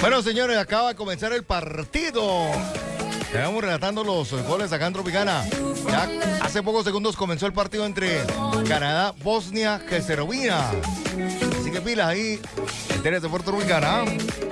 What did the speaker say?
Bueno, señores, acaba de comenzar el partido. Estamos relatando los goles acá en Tropicana. Ya hace pocos segundos comenzó el partido entre Canadá, Bosnia, Herzegovina. Así que pilas ahí. Enteres de Puerto Tropicana.